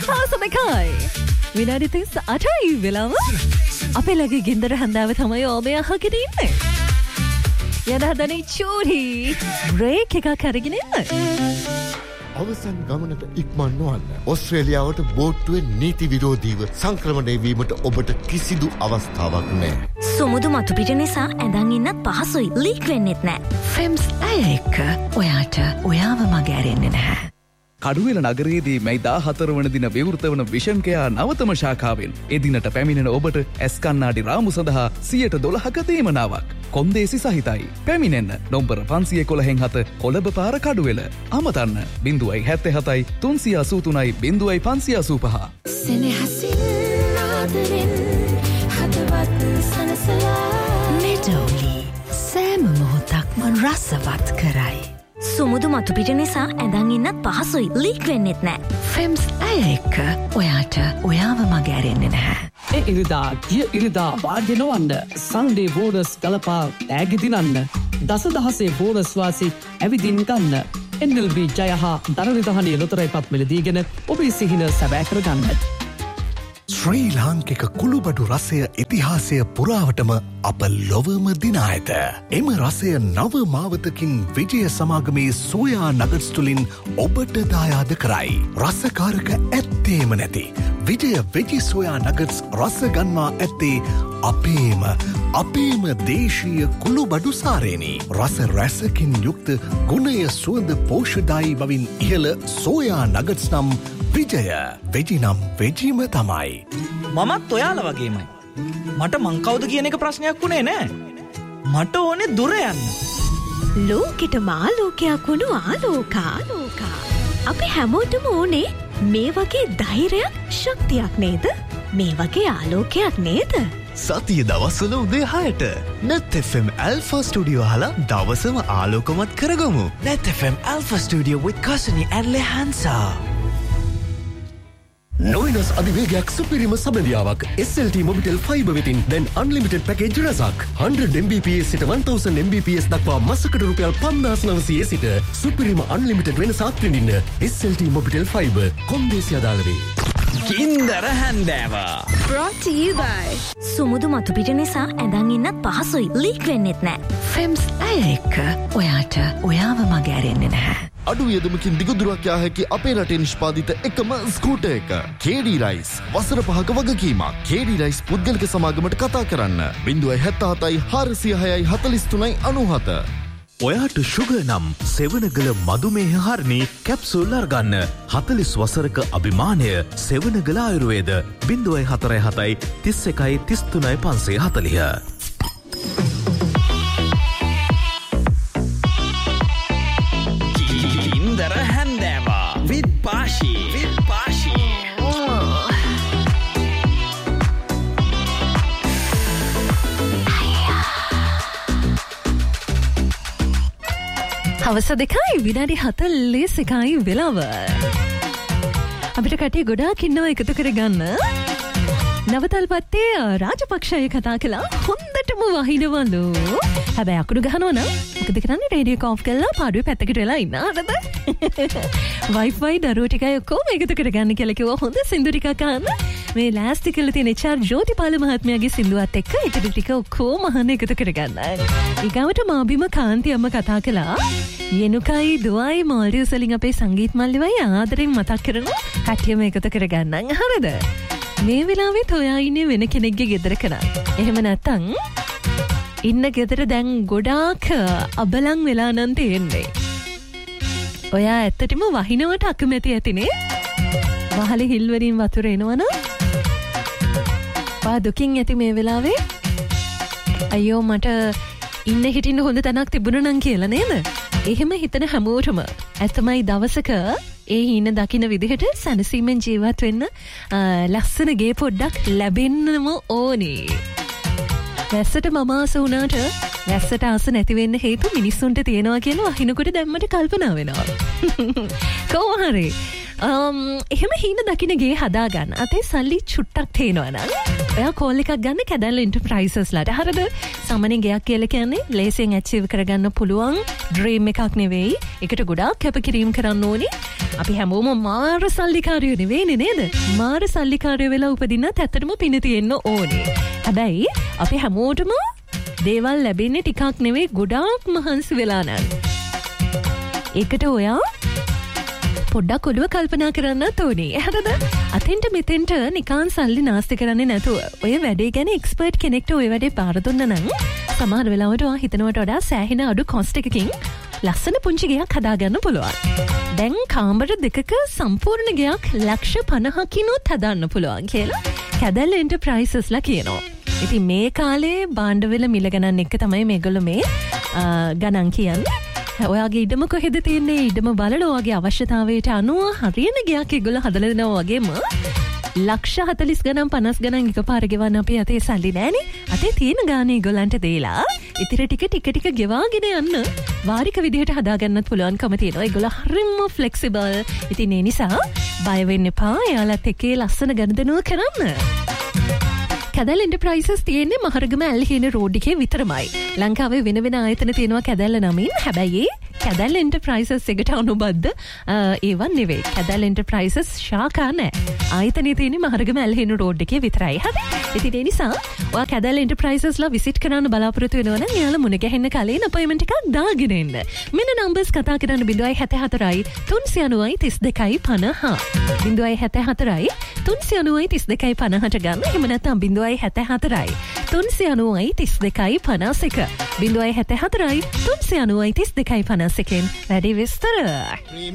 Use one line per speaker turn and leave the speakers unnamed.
හවසමකයි විනාඩි 38යි වෙලාව අපේ ළඟ ගින්දර හන්දාව තමයි ඔබේ අහගෙන ඉන්නේ යන හදනේ චූටි බ්‍රේක් එකක් අරගෙන ඉන්න
අවසන් ගමනට ඉක්මන් නොවන්න ඕස්ට්‍රේලියාවට බෝට්ටුවේ නීති විරෝධීව සංක්‍රමණය වීමට ඔබට කිසිදු අවස්ථාවක් නැහැ
සුමුදු මතු පිට නිසා ඇඳන් ඉන්නත් පහසුයි ලීක් වෙන්නෙත් නැහැ ෆ්‍රෙම්ස් අය එක්ක ඔයාට ඔයාව මග ඇරෙන්නේ නැහැ
කඩුවෙල නගරයේදී මැයි 14 වන දින විවෘත වන විෂන් කෙයා නවතම ශාඛාවෙන් එදිනට පැමිණෙන ඔබට ඇස් කණ්ණාඩි රාමු සඳහා 112ක තීමනාවක් කොන්දේසි සහිතයි පැමිණෙන්න නම්බර 511 කොළඹ පාර කඩුවෙල අමතන්න 077 383 0585
සෙනෙහසින් ආදරෙන් හදවත් සනසලා මෙඩෝලි සෑම මොහොතක්ම රසවත් කරයි සුමුදු මතු පිට නිසා ඇඳන් ඉන්නත් පහසුයි ලීක් වෙන්නෙත් නැහැ ෆ්‍රෙම්ස් අය එක්ක ඔයාට ඔයාව මග ඇරෙන්නේ නැහැ
ඉරිදා වාඩි නොවන්න සන්ඩේ බෝනස් ගලපා ටැග් දිනන්න දසදහසේ බෝනස් වාසි ඇවිදින් ගන්න NLB ජය හා දරනිධානයේ ලොතරැයිපත් මිලදීගෙන ඔබේ සිහින සැබෑ කරගන්න
ශ්‍රී ලාංකික කුළුබඩු රසය ඉතිහාසය පුරාවටම අප ලොවම දිනා ඇත. එම රසය නව මාවතකින් විජය සමාගමේ සෝයා නගට්ස් තුලින් ඔබට දායාද කරයි. රසකාරක ඇත්තේම නැති විජය වෙජි සෝයා නගට්ස් රස ගන්වා ඇත්තේ අපේම දේශීය කුළුබඩු සාරේනි. රස රසකින් යුක්ත ගුණය සුවඳ පෝෂ්‍යදායී බවින් ඉහළ සෝයා නගට්ස් නම් විජය වෙජි නම් වෙජිම තමයි.
මමත් ඔයාලා වගේමයි. මට මං කවුද කියන එක ප්‍රශ්නයක් වුණේ නෑ. මට ඕනේ දුර යන්න.
ලෝකෙට මාලෝකයක් වුණු ආලෝකා. අපි හැමෝටම ඕනේ මේ වගේ ධෛර්යයක් ශක්තියක් නේද? මේ වගේ ආලෝකයක් නේද?
සතිය දවස්වල උදේ 6ට net FM Alpha Studio අහලා දවසම ආලෝකමත් කරගමු. net FM Alpha Studio with Kasani and Lehansa.
නොයිනස් අධිවේගයක් සුපිරිම සබඳියාවක් SLT Mobitel Fiber වෙතින් දැන් unlimited package රසක් 100 Mbps සිට 1000 Mbps දක්වා මාසකට රුපියල් 5900 සිට සුපිරිම unlimited වෙනස අත්විඳින්න SLT Mobitel Fiber කොන්දේසි අදාළ වේ.
ගින්දර හැන්දෑව
brought to you by සුමුදු මතු පිට නිසා ඇඳන් ඉන්නත් පහසුයි ලීක් වෙන්නෙත් නැහැ ෆ්‍රෙම්ස් අය එක්ක ඔයාට ඔයාව මග ඇරෙන්නේ නැහැ
අඩු වියදමකින් දිගදුරක් යා හැකි අපේ රටේ නිෂ්පාදිත එකම ස්කූටර් එක KD Rice වසර 5ක වගකීමක් KD Rice පුද්ගලික සමාගමට කතා කරන්න 077 406 43 97
ඔයාට ෂුගර් නම් සෙවනගල මදුමේහ හරණී කැප්සූල් අරගන්න 40 වසරක අභිමානය සෙවනගල ආයුර්වේද 047 31 33 540
ගින්දර හැන්දෑව with Pashi
හවස 2යි විනාඩි 41යි වෙලාව. අපිට කට්ටිය ගොඩාක් ඉන්නවා එකතු කරගන්න. නවතල්පත්තේ රාජපක්ෂය කතා කළා හොඳටම වහිනවලු. හැබැයි අකුරු ගහනවා නම් මොකද කරන්නේ රේඩියෝ එක ඔෆ් කරලා පාඩුවේ පැත්තකට වෙලා ඉන්න හරිද? Wi-Fi දරුවෝ ටිකයි ඔක්කොම එකතු කරගන්න කියලා කිව්වා හොඳ සින්දු ටිකක් අහන්න. මේ ලෑස්ති කරලා තියෙන HR ජෝතිපාල මහත්මයාගේ සින්දුවත් එක්ක ඉතින් ටික ඔක්කොම අහන්න එකතු කරගන්න. ඊගාවට මාබිම කාන්ති අම්ම කතා කළා යනුකයි දුවයි මාල්ඩිව්ස් වලින් අපේ සංගීත් මල්ලිවයි ආදරෙන් මතක් කරන කට්ටියම එකතු කරගන්න හරිද? මේ වෙලාවෙත් ඔයා ඉන්නේ වෙන කෙනෙක්ගේ ගෙදරක නම්. එහෙම නැත්තම් ඉන්න ගෙදර දැන් ගොඩාක් අබලන් වෙලා නම් තියෙන්නේ. ඔයා ඇත්තටම වහිනවට අකමැති ඇතිනේ. වහලේ හිල් වලින් වතුර එනවනම් පා දුකින් ඇති මේ වෙලාවේ. අයියෝ මට ඉන්න හිටින්න හොඳ තැනක් තිබුණා නම් කියලා නේද? එහෙම හිතන හැමෝටම ඇත්තමයි දවසක ඒ හින දකින්න විදිහට සනසීමෙන් ජීවත් වෙන්න ලස්සන ගේ පොඩ්ඩක් ලැබෙන්නම ඕනේ. වැස්සට මම ආස වුණාට වැස්සට ආස නැති වෙන්න හේතු මිනිස්සුන්ට තියෙනවා කියලා වහිනකොට දැම්මට කල්පනා වෙනවා. කොහොම හරි එහෙම හීන දකිනගේ හදාගන්න අතේ සල්ලි චුට්ටක් තියෙනවනම් ඔයා කෝල් එකක් ගන්න කැදැල්ල එන්ටර්ප්‍රයිසස්ලාට. හරිද? සාමාන්‍යයෙන් ගයක් කියලා කියන්නේ ලේසියෙන් ඇචීව් කරගන්න පුළුවන් ඩ්‍රීම් එකක් නෙවෙයි. ඒකට ගොඩාක් කැපකිරීම කරන්න ඕනේ. අපි හැමෝම මාර සල්ලිකාරයෝ නෙවෙයිනේ නේද? මාර සල්ලිකාරයෝ වෙලා උපදින්නත් ඇත්තටම පින තියෙන්න ඕනේ. හැබැයි අපි හැමෝටම දේවල් ලැබෙන්නේ ටිකක් නෙවෙයි ගොඩාක් මහන්සි වෙලා නම්. ඒකට ඔයා පොඩ්ඩක් ඔළුව කල්පනා කරන්නත් ඕනේ. හරිද? අතෙන්ට මෙතෙන්ට නිකන් සල්ලි නාස්ති කරන්නේ නැතුව ඔය වැඩේ ගැන එක්ස්පර්ට් කෙනෙක්ට ඔය වැඩේ පාර දුන්න නම් සමහර වෙලාවට ඔයා හිතනවට වඩා සෑහෙන අඩු කොස්ට් එකකින් ලස්සන පුංචි ගයක් හදාගන්න පුළුවන්. දැන් කාමර දෙකක සම්පූර්ණ ගයක් $50,000කිනුත් හදන්න පුළුවන් කියලා කැදැල්ල එන්ටර්ප්‍රයිසස්ලා කියනවා. ඉතින් මේ කාලේ භාණ්ඩවල මිල ගණන් එක තමයි මේගොල්ලෝ මේ ගණන් කියන්නේ. ඔයාගේ ඉඩම කොහෙද තියෙන්නේ? ඉඩම බලලා ඔයාගේ අවශ්‍යතාවයට අනුව හරියන ගයක් ඒගොල්ලෝ හදලා දෙනවා වගේම $40 ගණන් 50 ගණන් එකපාර ගෙවන්න අපේ අතේ සල්ලි නෑනේ. අතේ තියෙන ගානේ ඒගොල්ලන්ට දීලා ඉතිරි ටික ගෙවාගෙන යන්න වාරික විදිහට හදාගන්නත් පුළුවන්කම තියෙනවා. ඒගොල්ලෝ හරිම ෆ්ලෙක්සිබල්. ඉතින් ඒ නිසා බය වෙන්න එපා. එයාලත් එක්කේ ලස්සන ගනුදෙනුව කරන්න. කැදැල්ල එන්ටර්ප්‍රයිසස් තියෙන්නේ මහරගම ඇල්හින රෝඩ් එකේ විතරමයි. ලංකාවේ වෙන ආයතන තියෙනවා කැදැල්ල නමින්. හැබැයි කැදැල්ල එන්ටර්ප්‍රයිසස් එකට අනුබද්ධ ඒවන් නෙවෙයි. කැදැල්ල එන්ටර්ප්‍රයිසස් ශාඛා නැහැ. ආයතනයේ තියෙන්නේ මහරගම ඇල්හින රෝඩ් එකේ විතරයි. හරි. ඉතින් ඒ නිසා ඔයා කැදැල්ල එන්ටර්ප්‍රයිසස්ලා විසිට් කරන්න බලාපොරොත්තු වෙනවා නම් එයාලා මුණ ගැහෙන්න කලින් අපොයින්ට්මන්ට් එකක් දාගෙන එන්න. මෙන්න නම්බර්ස් කතා කරන්න 074 390 3250. 074 390 3250 ගන්න. එහෙම නැත්නම් 074 390 3251. 074 390 3251 වැඩි විස්තර